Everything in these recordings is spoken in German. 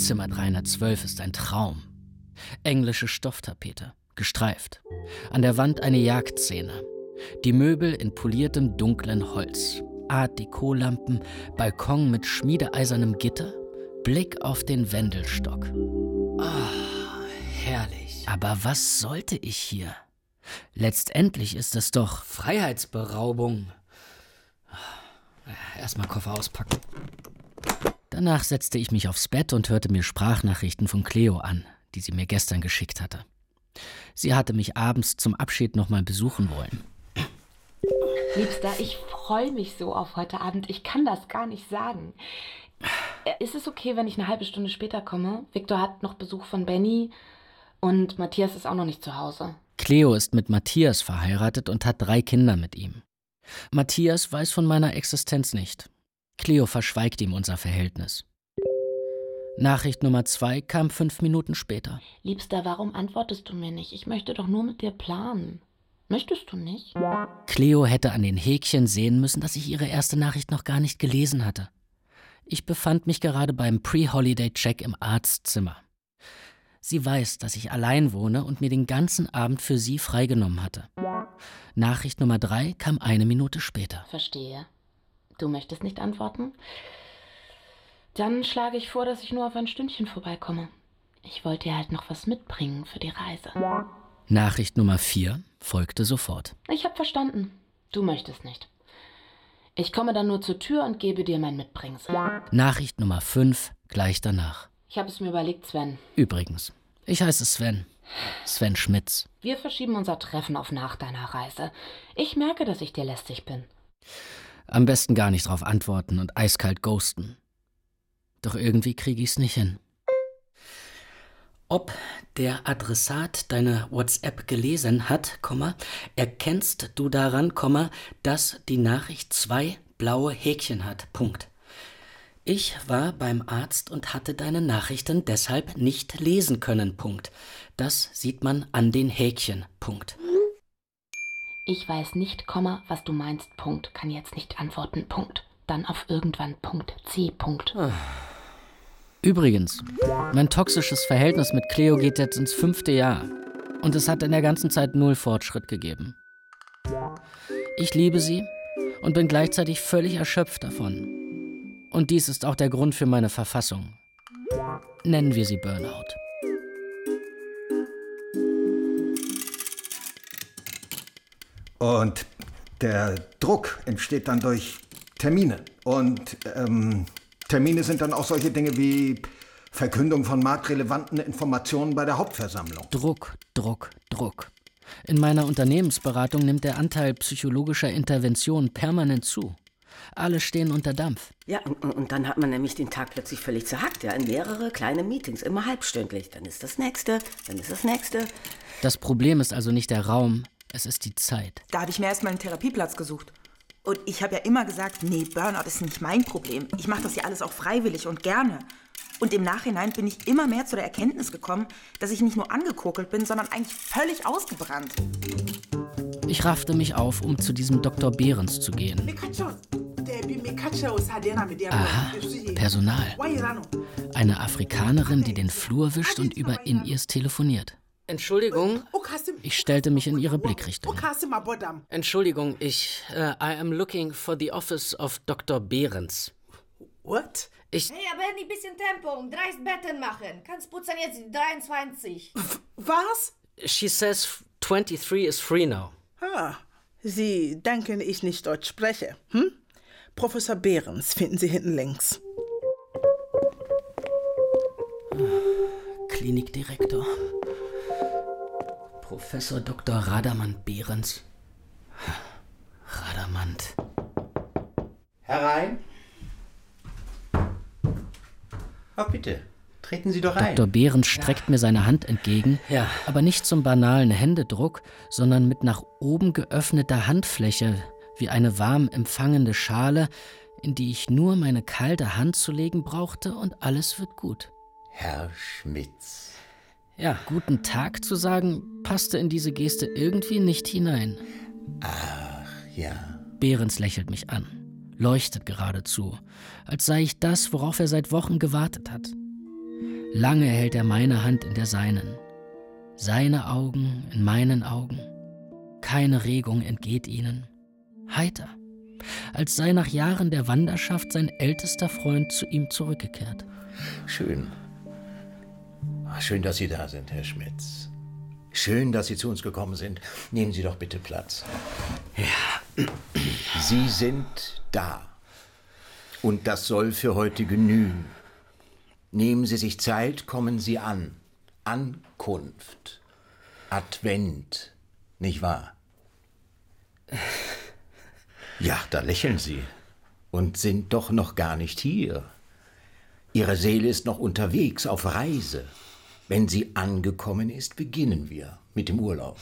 Zimmer 312 ist ein Traum. Englische Stofftapete, gestreift. An der Wand eine Jagdszene. Die Möbel in poliertem, dunklen Holz. Art-Deco-Lampen, Balkon mit schmiedeeisernem Gitter, Blick auf den Wendelstock. Herrlich. Aber was sollte ich hier? Letztendlich ist es doch Freiheitsberaubung. Erstmal Koffer auspacken. Danach setzte ich mich aufs Bett und hörte mir Sprachnachrichten von Cleo an, die sie mir gestern geschickt hatte. Sie hatte mich abends zum Abschied nochmal besuchen wollen. Liebster, ich freue mich so auf heute Abend. Ich kann das gar nicht sagen. Ist es okay, wenn ich eine halbe Stunde später komme? Viktor hat noch Besuch von Benny und Matthias ist auch noch nicht zu Hause. Cleo ist mit Matthias verheiratet und hat 3 Kinder mit ihm. Matthias weiß von meiner Existenz nicht. Cleo verschweigt ihm unser Verhältnis. Nachricht Nummer 2 kam 5 Minuten später. Liebster, warum antwortest du mir nicht? Ich möchte doch nur mit dir planen. Möchtest du nicht? Cleo hätte an den Häkchen sehen müssen, dass ich ihre erste Nachricht noch gar nicht gelesen hatte. Ich befand mich gerade beim Pre-Holiday-Check im Arztzimmer. Sie weiß, dass ich allein wohne und mir den ganzen Abend für sie freigenommen hatte. Nachricht Nummer 3 kam 1 Minute später. Verstehe. Du möchtest nicht antworten? Dann schlage ich vor, dass ich nur auf ein Stündchen vorbeikomme. Ich wollte dir halt noch was mitbringen für die Reise. Nachricht Nummer 4 folgte sofort. Ich habe verstanden. Du möchtest nicht. Ich komme dann nur zur Tür und gebe dir mein Mitbringsel. Nachricht Nummer 5 gleich danach. Ich habe es mir überlegt, Sven. Übrigens, ich heiße Sven. Sven Schmitz. Wir verschieben unser Treffen auf nach deiner Reise. Ich merke, dass ich dir lästig bin. Am besten gar nicht drauf antworten und eiskalt ghosten. Doch irgendwie kriege ich's nicht hin. Ob der Adressat deine WhatsApp gelesen hat, erkennst du daran, dass die Nachricht 2 blaue Häkchen hat. Punkt. Ich war beim Arzt und hatte deine Nachrichten deshalb nicht lesen können. Punkt. Das sieht man an den Häkchen. Punkt. Ich weiß nicht, was du meinst. Punkt. Kann jetzt nicht antworten. Punkt. Dann auf irgendwann. Punkt. C. Punkt. Übrigens, mein toxisches Verhältnis mit Cleo geht jetzt ins 5. Jahr. Und es hat in der ganzen Zeit 0 Fortschritt gegeben. Ich liebe sie und bin gleichzeitig völlig erschöpft davon. Und dies ist auch der Grund für meine Verfassung. Nennen wir sie Burnout. Und der Druck entsteht dann durch Termine. Und Termine sind dann auch solche Dinge wie Verkündung von marktrelevanten Informationen bei der Hauptversammlung. Druck, Druck, Druck. In meiner Unternehmensberatung nimmt der Anteil psychologischer Interventionen permanent zu. Alle stehen unter Dampf. Ja, und dann hat man nämlich den Tag plötzlich völlig zerhackt, ja, in mehrere kleine Meetings, immer halbstündlich. Dann ist das nächste, dann ist das nächste. Das Problem ist also nicht der Raum, es ist die Zeit. Da habe ich mir erstmal einen Therapieplatz gesucht. Und ich habe ja immer gesagt, nee, Burnout ist nicht mein Problem. Ich mache das ja alles auch freiwillig und gerne. Und im Nachhinein bin ich immer mehr zu der Erkenntnis gekommen, dass ich nicht nur angekokelt bin, sondern eigentlich völlig ausgebrannt. Ich raffte mich auf, um zu diesem Dr. Behrens zu gehen. Aha, Personal. Eine Afrikanerin, die den Flur wischt und über In-Ears telefoniert. Entschuldigung, Ich stellte mich in ihre Blickrichtung. Entschuldigung, I am looking for the office of Dr. Behrens. What? Hey, aber ein bisschen Tempo und 30 Betten machen. Kannst putzen jetzt die 23. Was? She says 23 is free now. Sie denken, ich nicht Deutsch spreche, hm? Professor Behrens finden Sie hinten links. Klinikdirektor. Professor Dr. Radamant Behrens. Radamant. Herein. Ach bitte, treten Sie doch ein. Dr. Behrens streckt mir seine Hand entgegen, aber nicht zum banalen Händedruck, sondern mit nach oben geöffneter Handfläche, wie eine warm empfangende Schale, in die ich nur meine kalte Hand zu legen brauchte und alles wird gut. Herr Schmitz. Ja, guten Tag zu sagen, passte in diese Geste irgendwie nicht hinein. Ach, ja. Behrens lächelt mich an, leuchtet geradezu, als sei ich das, worauf er seit Wochen gewartet hat. Lange hält er meine Hand in der seinen. Seine Augen in meinen Augen. Keine Regung entgeht ihnen. Heiter, als sei nach Jahren der Wanderschaft sein ältester Freund zu ihm zurückgekehrt. Schön. Schön, dass Sie da sind, Herr Schmitz. Schön, dass Sie zu uns gekommen sind. Nehmen Sie doch bitte Platz. Ja. Sie sind da. Und das soll für heute genügen. Nehmen Sie sich Zeit, kommen Sie an. Ankunft. Advent. Nicht wahr? Ja, da lächeln Sie. Und sind doch noch gar nicht hier. Ihre Seele ist noch unterwegs, auf Reise. Wenn sie angekommen ist, beginnen wir mit dem Urlaub.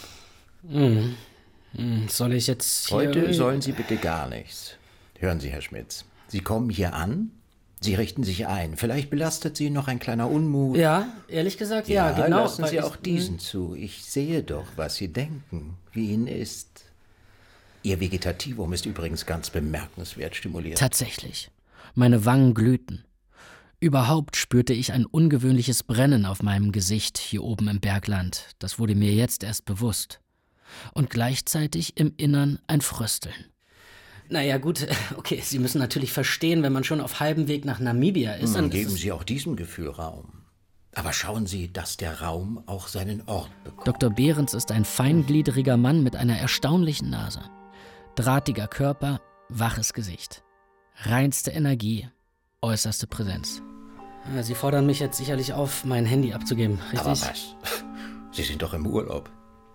Soll ich jetzt hier... Heute sollen Sie bitte gar nichts. Hören Sie, Herr Schmitz, Sie kommen hier an, Sie richten sich ein. Vielleicht belastet Sie noch ein kleiner Unmut. Ja, ehrlich gesagt, ja, genau. Lassen Sie auch diesen zu. Ich sehe doch, was Sie denken, wie Ihnen ist. Ihr Vegetativum ist übrigens ganz bemerkenswert stimuliert. Tatsächlich. Meine Wangen glühten. Überhaupt spürte ich ein ungewöhnliches Brennen auf meinem Gesicht hier oben im Bergland. Das wurde mir jetzt erst bewusst. Und gleichzeitig im Innern ein Frösteln. Naja gut, okay, Sie müssen natürlich verstehen, wenn man schon auf halbem Weg nach Namibia ist, dann geben Sie auch diesem Gefühl Raum. Aber schauen Sie, dass der Raum auch seinen Ort bekommt. Dr. Behrens ist ein feingliedriger Mann mit einer erstaunlichen Nase. Drahtiger Körper, waches Gesicht. Reinste Energie, äußerste Präsenz. Ja, Sie fordern mich jetzt sicherlich auf, mein Handy abzugeben, richtig? Aber was? Sie sind doch im Urlaub.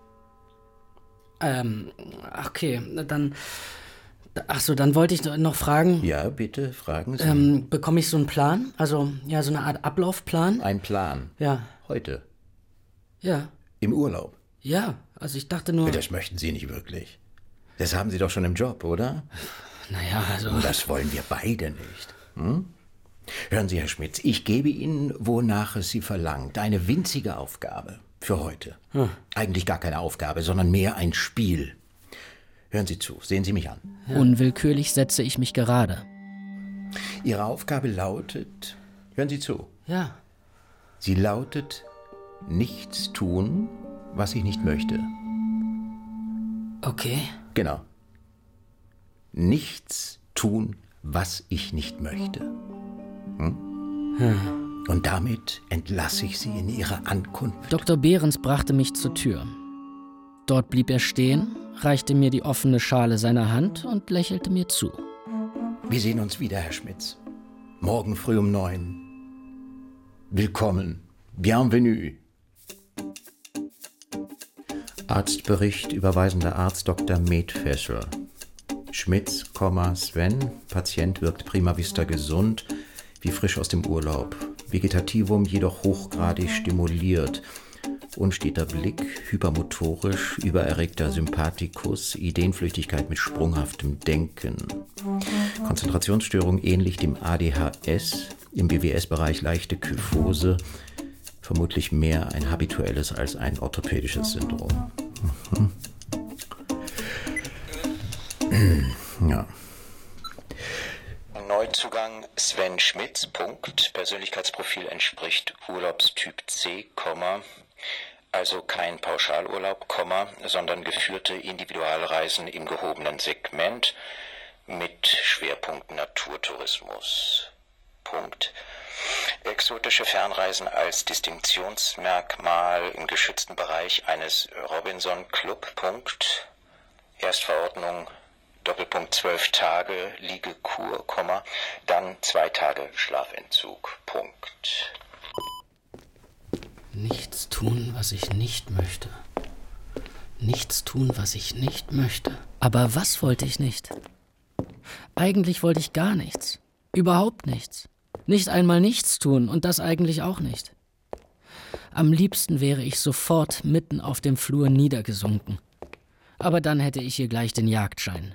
Okay, dann... Achso, dann wollte ich noch fragen... Ja, bitte, fragen Sie. Bekomme ich so einen Plan? Also, ja, so eine Art Ablaufplan? Ein Plan? Ja. Heute? Ja. Im Urlaub? Ja, also ich dachte nur... Das möchten Sie nicht wirklich. Das haben Sie doch schon im Job, oder? Naja, also... Das wollen wir beide nicht. Hören Sie, Herr Schmitz, ich gebe Ihnen, wonach es Sie verlangt, eine winzige Aufgabe für heute. Eigentlich gar keine Aufgabe, sondern mehr ein Spiel. Hören Sie zu, sehen Sie mich an. Ja. Unwillkürlich setze ich mich gerade. Ihre Aufgabe lautet, hören Sie zu. Ja. Sie lautet, nichts tun, was ich nicht möchte. Okay. Genau. Nichts tun, was ich nicht möchte. Und damit entlasse ich Sie in Ihre Ankunft. Dr. Behrens brachte mich zur Tür. Dort blieb er stehen, reichte mir die offene Schale seiner Hand und lächelte mir zu. Wir sehen uns wieder, Herr Schmitz. Morgen früh um 9. Willkommen. Bienvenue. Arztbericht, überweisender Arzt Dr. Medfessel. Schmitz, Sven, Patient wirkt prima vista gesund, wie frisch aus dem Urlaub. Vegetativum jedoch hochgradig stimuliert. Unsteter Blick, hypermotorisch, übererregter Sympathikus, Ideenflüchtigkeit mit sprunghaftem Denken. Konzentrationsstörung ähnlich dem ADHS, im BWS-Bereich leichte Kyphose, vermutlich mehr ein habituelles als ein orthopädisches Syndrom. Ja. Neuzugang Sven Schmitz, Punkt. Persönlichkeitsprofil entspricht Urlaubstyp C, also kein Pauschalurlaub, sondern geführte Individualreisen im gehobenen Segment mit Schwerpunkt Naturtourismus. Punkt. Exotische Fernreisen als Distinktionsmerkmal im geschützten Bereich eines Robinson Club. Punkt. Erstverordnung Doppelpunkt 12 Tage Liegekur, dann 2 Tage Schlafentzug. Punkt. Nichts tun, was ich nicht möchte. Nichts tun, was ich nicht möchte. Aber was wollte ich nicht? Eigentlich wollte ich gar nichts. Überhaupt nichts. Nicht einmal nichts tun und das eigentlich auch nicht. Am liebsten wäre ich sofort mitten auf dem Flur niedergesunken. Aber dann hätte ich hier gleich den Jagdschein.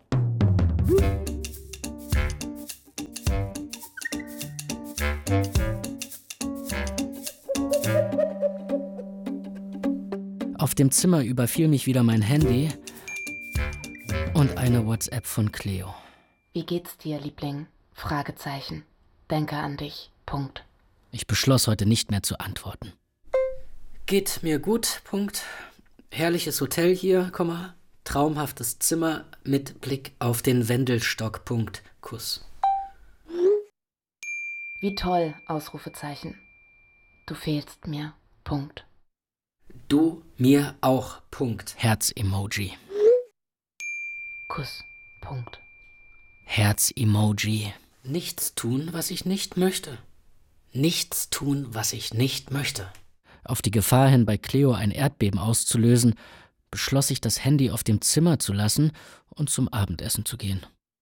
Auf dem Zimmer überfiel mich wieder mein Handy und eine WhatsApp von Cleo. Wie geht's dir, Liebling? Fragezeichen. Denke an dich. Punkt. Ich beschloss, heute nicht mehr zu antworten. Geht mir gut, Punkt. Herrliches Hotel hier, Komma. Traumhaftes Zimmer mit Blick auf den Wendelstock, Punkt. Kuss. Wie toll, Ausrufezeichen. Du fehlst mir, Punkt. Du mir auch, Punkt. Herz-Emoji. Kuss, Punkt. Herz-Emoji. Nichts tun, was ich nicht möchte. Nichts tun, was ich nicht möchte. Auf die Gefahr hin, bei Cleo ein Erdbeben auszulösen, beschloss ich, das Handy auf dem Zimmer zu lassen und zum Abendessen zu gehen.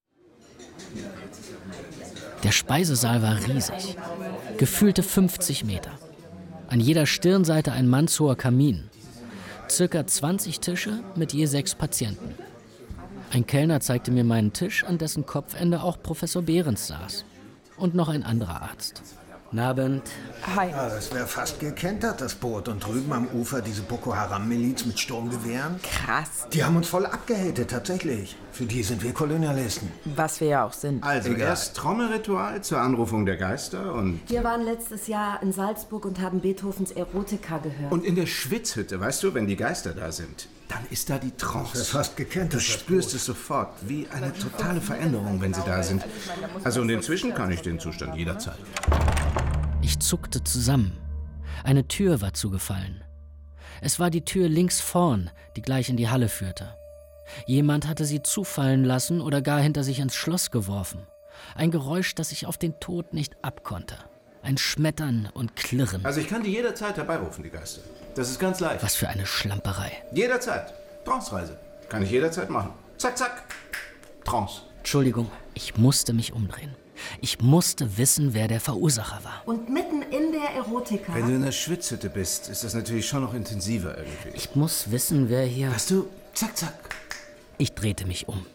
Der Speisesaal war riesig. Gefühlte 50 Meter. An jeder Stirnseite ein mannshoher Kamin. Circa 20 Tische mit je 6 Patienten. Ein Kellner zeigte mir meinen Tisch, an dessen Kopfende auch Professor Behrens saß. Und noch ein anderer Arzt. Guten Abend. Hi. Ja, das wäre fast gekentert, das Boot. Und drüben am Ufer diese Boko Haram-Miliz mit Sturmgewehren. Krass. Die haben uns voll abgehatet, tatsächlich. Für die sind wir Kolonialisten. Was wir ja auch sind. Also erst Trommelritual zur Anrufung der Geister und... Wir waren letztes Jahr in Salzburg und haben Beethovens Erotika gehört. Und in der Schwitzhütte, weißt du, wenn die Geister da sind, dann ist da die Trance. Das ist fast gekentert. Du spürst es sofort, wie eine totale Veränderung, wenn sie da sind. Also und inzwischen kann ich den Zustand jederzeit. Ich zuckte zusammen. Eine Tür war zugefallen. Es war die Tür links vorn, die gleich in die Halle führte. Jemand hatte sie zufallen lassen oder gar hinter sich ins Schloss geworfen. Ein Geräusch, das ich auf den Tod nicht abkonnte. Ein Schmettern und Klirren. Also ich kann die jederzeit herbeirufen, die Geister. Das ist ganz leicht. Was für eine Schlamperei. Jederzeit. Trance-Reise. Kann ich jederzeit machen. Zack, zack. Trance. Entschuldigung, ich musste mich umdrehen. Ich musste wissen, wer der Verursacher war. Und mitten in der Erotika. Wenn du in der Schwitzhütte bist, ist das natürlich schon noch intensiver irgendwie. Ich muss wissen, wer hier... Weißt du, zack, zack. Ich drehte mich um.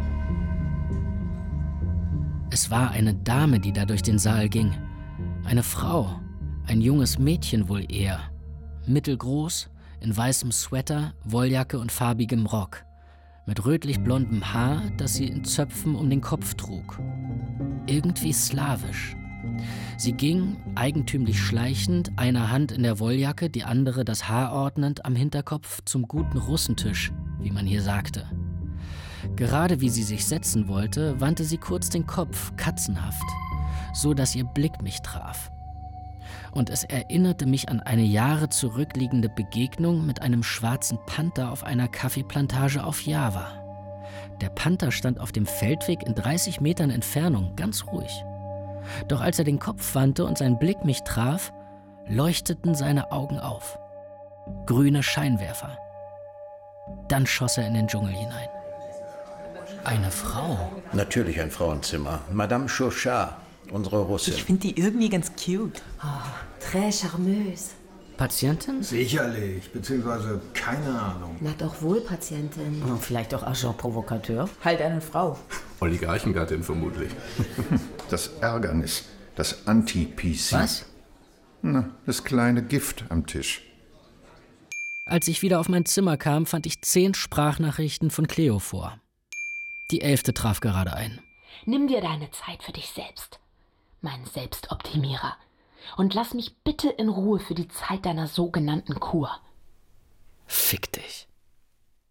Es war eine Dame, die da durch den Saal ging. Eine Frau. Ein junges Mädchen wohl eher. Mittelgroß, in weißem Sweater, Wolljacke und farbigem Rock. Mit rötlich-blondem Haar, das sie in Zöpfen um den Kopf trug. Irgendwie slawisch. Sie ging, eigentümlich schleichend, eine Hand in der Wolljacke, die andere das Haar ordnend, am Hinterkopf zum guten Russentisch, wie man hier sagte. Gerade wie sie sich setzen wollte, wandte sie kurz den Kopf, katzenhaft, so dass ihr Blick mich traf. Und es erinnerte mich an eine Jahre zurückliegende Begegnung mit einem schwarzen Panther auf einer Kaffeeplantage auf Java. Der Panther stand auf dem Feldweg in 30 Metern Entfernung, ganz ruhig. Doch als er den Kopf wandte und sein Blick mich traf, leuchteten seine Augen auf. Grüne Scheinwerfer. Dann schoss er in den Dschungel hinein. Eine Frau? Natürlich ein Frauenzimmer. Madame Chauchat, unsere Russin. Ich finde die irgendwie ganz cute. Oh, très charmeuse. Patientin? Sicherlich, beziehungsweise keine Ahnung. Na doch wohl, Patientin. Oh, vielleicht auch Agent Provocateur. Halt eine Frau. Oligarchengattin vermutlich. Das Ärgernis, das Anti-PC. Was? Na, das kleine Gift am Tisch. Als ich wieder auf mein Zimmer kam, fand ich 10 Sprachnachrichten von Cleo vor. Die 11. traf gerade ein. Nimm dir deine Zeit für dich selbst, mein Selbstoptimierer. Und lass mich bitte in Ruhe für die Zeit deiner sogenannten Kur. Fick dich.